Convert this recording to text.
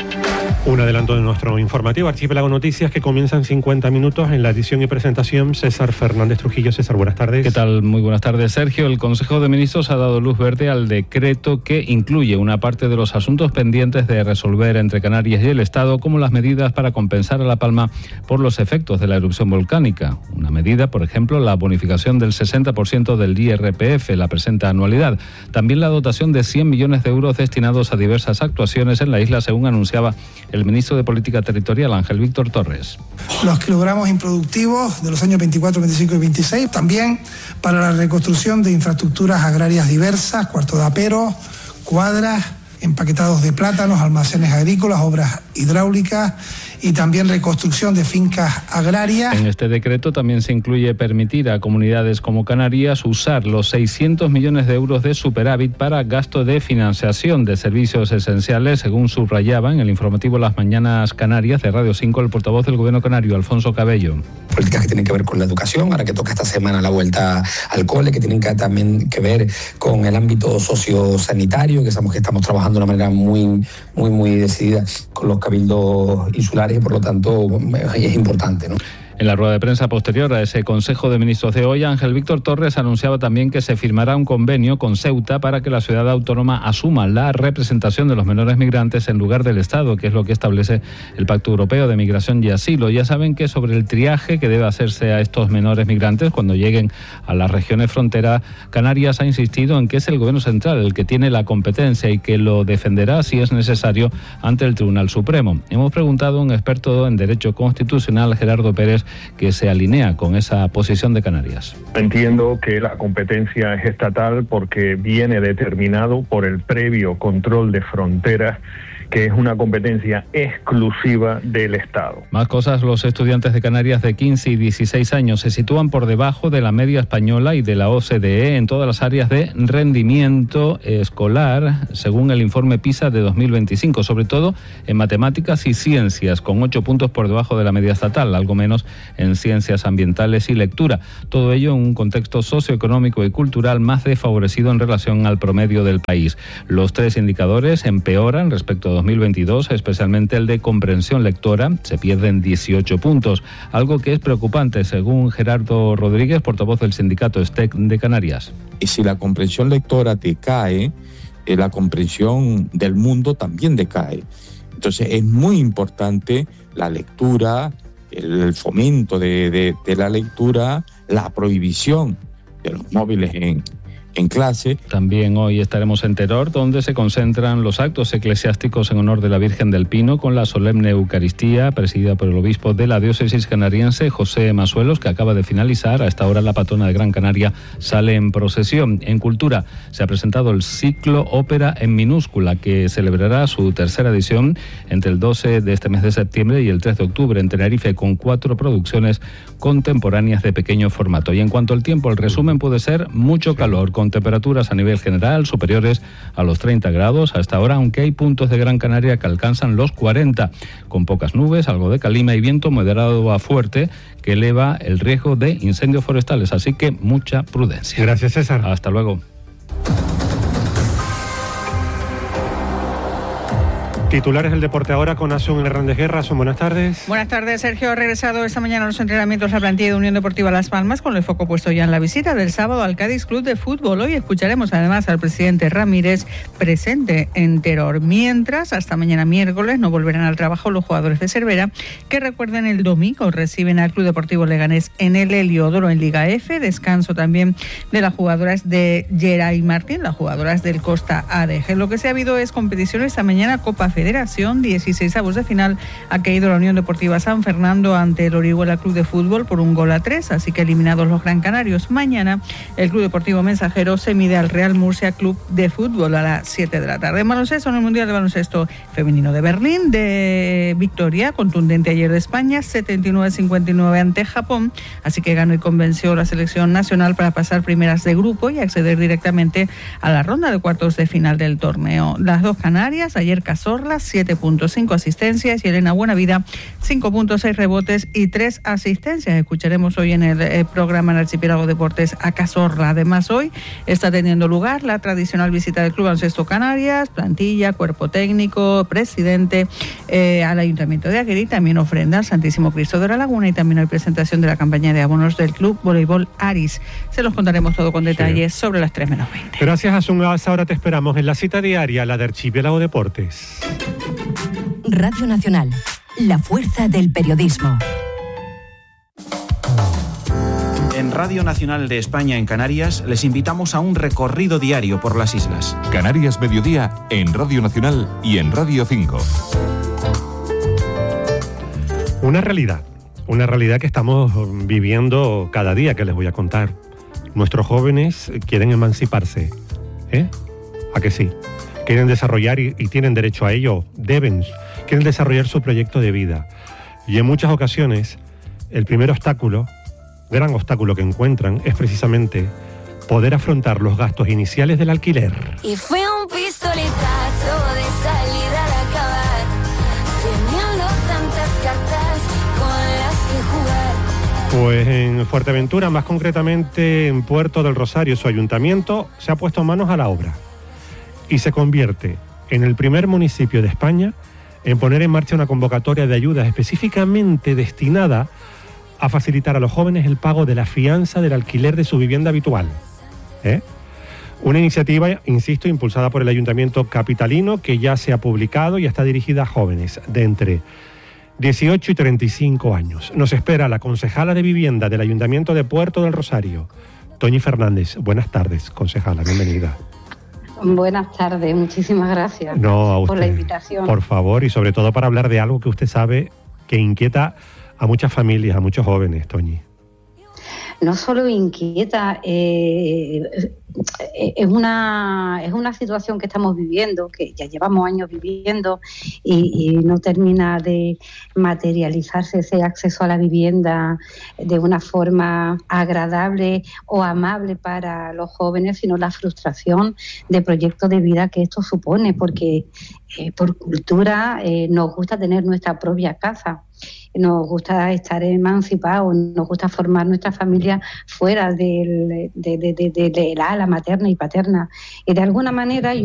Un adelanto de nuestro informativo Archipiélago Noticias que comienzan 50 minutos. En la edición y presentación César Fernández Trujillo. César, buenas tardes. ¿Qué tal? Muy buenas tardes, Sergio. El Consejo de Ministros ha dado luz verde al decreto que incluye una parte de los asuntos pendientes de resolver entre Canarias y el Estado, como las medidas para compensar a La Palma por los efectos de la erupción volcánica. Una medida, por ejemplo, la bonificación del 60% del IRPF, la presente anualidad. También la dotación de 100 millones de euros destinados a diversas actuaciones en la isla, según anunciaba el ministro de Política Territorial, Ángel Víctor Torres. Los kilogramos improductivos de los años 24, 25 y 26, también para la reconstrucción de infraestructuras agrarias diversas, cuarto de aperos, cuadras, empaquetados de plátanos, almacenes agrícolas, obras hidráulicas y también reconstrucción de fincas agrarias. En este decreto también se incluye permitir a comunidades como Canarias usar los 600 millones de euros de superávit para gasto de financiación de servicios esenciales, según subrayaba en el informativo Las Mañanas Canarias de Radio 5 el portavoz del Gobierno canario, Alfonso Cabello. Políticas que tienen que ver con la educación, ahora que toca esta semana la vuelta al cole, que tienen que también que ver con el ámbito sociosanitario, que sabemos que estamos trabajando de una manera muy decidida con los cabildos insulares y por lo tanto es importante, ¿no? En la rueda de prensa posterior a ese Consejo de Ministros de hoy, Ángel Víctor Torres anunciaba también que se firmará un convenio con Ceuta para que la ciudad autónoma asuma la representación de los menores migrantes en lugar del Estado, que es lo que establece el Pacto Europeo de Migración y Asilo. Ya saben que sobre el triaje que debe hacerse a estos menores migrantes cuando lleguen a las regiones frontera, Canarias ha insistido en que es el Gobierno central el que tiene la competencia y que lo defenderá si es necesario ante el Tribunal Supremo. Hemos preguntado a un experto en Derecho Constitucional, Gerardo Pérez, que se alinea con esa posición de Canarias. Entiendo que la competencia es estatal porque viene determinado por el previo control de fronteras, que es una competencia exclusiva del Estado. Más cosas, los estudiantes de Canarias de 15 y 16 años se sitúan por debajo de la media española y de la OCDE en todas las áreas de rendimiento escolar, según el informe PISA de 2025, sobre todo en matemáticas y ciencias, con 8 puntos por debajo de la media estatal, algo menos en ciencias ambientales y lectura. Todo ello en un contexto socioeconómico y cultural más desfavorecido en relación al promedio del país. Los tres indicadores empeoran respecto a 2022, especialmente el de comprensión lectora, se pierden 18 puntos, algo que es preocupante, según Gerardo Rodríguez, portavoz del sindicato STEC de Canarias. Y si la comprensión lectora decae, la comprensión del mundo también decae. Entonces es muy importante la lectura, el fomento de la lectura, la prohibición de los móviles en clase. También hoy estaremos en Teror, donde se concentran los actos eclesiásticos en honor de la Virgen del Pino, con la solemne Eucaristía presidida por el obispo de la diócesis canariense, José Masuelos, que acaba de finalizar. A esta hora la patrona de Gran Canaria sale en procesión. En Cultura se ha presentado el ciclo Ópera en Minúscula, que celebrará su tercera edición entre el 12 de este mes de septiembre y el 3 de octubre en Tenerife, con 4 producciones contemporáneas de pequeño formato. Y en cuanto al tiempo, el resumen puede ser mucho calor, con temperaturas a nivel general superiores a los 30 grados hasta ahora, aunque hay puntos de Gran Canaria que alcanzan los 40, con pocas nubes, algo de calima y viento moderado a fuerte que eleva el riesgo de incendios forestales, así que mucha prudencia. Gracias, César. Hasta luego. Titulares del deporte ahora con Asun Hernández Guerra. Asun, buenas tardes. Buenas tardes, Sergio. Ha regresado esta mañana a los entrenamientos la plantilla de Unión Deportiva Las Palmas, con el foco puesto ya en la visita del sábado al Cádiz Club de Fútbol. Hoy escucharemos además al presidente Ramírez presente en Teror. Mientras, hasta mañana miércoles no volverán al trabajo los jugadores de Cervera, que recuerden el domingo reciben al Club Deportivo Leganés en el Heliodoro en Liga F. Descanso también de las jugadoras de Geray Martín, las jugadoras del Costa ADG. Lo que se ha habido es competición esta mañana, Copa Federación, 16avos de final. Ha caído la Unión Deportiva San Fernando ante el Orihuela Club de Fútbol por 1-3, así que eliminados los Gran Canarios. Mañana el Club Deportivo Mensajero se mide al Real Murcia Club de Fútbol a las 7 de la tarde. En baloncesto, en el Mundial de Baloncesto Femenino de Berlín, de victoria contundente ayer de España, 79-59 ante Japón, así que ganó y convenció la selección nacional para pasar primeras de grupo y acceder directamente a la ronda de cuartos de final del torneo. Las dos Canarias, ayer Cazorla Perlas, 7 puntos, 5 asistencias, y Elena Buenavida, 5 puntos, 6 rebotes y 3 asistencias. Escucharemos hoy en el programa en Archipiélago Deportes a Cazorla. Además, hoy está teniendo lugar la tradicional visita del Club Baloncesto Canarias, plantilla, cuerpo técnico, presidente, al Ayuntamiento de Aguirre, y también ofrenda al Santísimo Cristo de la Laguna, y también hay presentación de la campaña de abonos del Club Voleibol Aris. Se los contaremos todo con detalles sobre las 3 menos 20. Gracias, Asungas. Ahora te esperamos en la cita diaria, la de Archipiélago Deportes. Radio Nacional, la fuerza del periodismo. En Radio Nacional de España en Canarias les invitamos a un recorrido diario por las islas. Canarias Mediodía en Radio Nacional y en Radio 5. Una realidad que estamos viviendo cada día, que les voy a contar. Nuestros jóvenes quieren emanciparse, ¿A que sí? Quieren desarrollar y tienen derecho a ello, quieren desarrollar su proyecto de vida. Y en muchas ocasiones, el primer gran obstáculo que encuentran es precisamente poder afrontar los gastos iniciales del alquiler. Y fue un pistoletazo de salir al acabar, teniendo tantas cartas con las que jugar. Pues en Fuerteventura, más concretamente en Puerto del Rosario, su ayuntamiento se ha puesto manos a la obra y se convierte en el primer municipio de España en poner en marcha una convocatoria de ayudas específicamente destinada a facilitar a los jóvenes el pago de la fianza del alquiler de su vivienda habitual. Una iniciativa, insisto, impulsada por el Ayuntamiento capitalino, que ya se ha publicado y está dirigida a jóvenes de entre 18 y 35 años. Nos espera la concejala de Vivienda del Ayuntamiento de Puerto del Rosario, Toñi Fernández. Buenas tardes, concejala, bienvenida. Buenas tardes, muchísimas gracias por la invitación. Por favor, y sobre todo para hablar de algo que usted sabe que inquieta a muchas familias, a muchos jóvenes, Toñi. No solo inquieta, es una situación que estamos viviendo, que ya llevamos años viviendo y no termina de materializarse ese acceso a la vivienda de una forma agradable o amable para los jóvenes, sino la frustración de proyecto de vida que esto supone, porque por cultura nos gusta tener nuestra propia casa. Nos gusta estar emancipados, nos gusta formar nuestra familia fuera de la ala materna y paterna. Y de alguna manera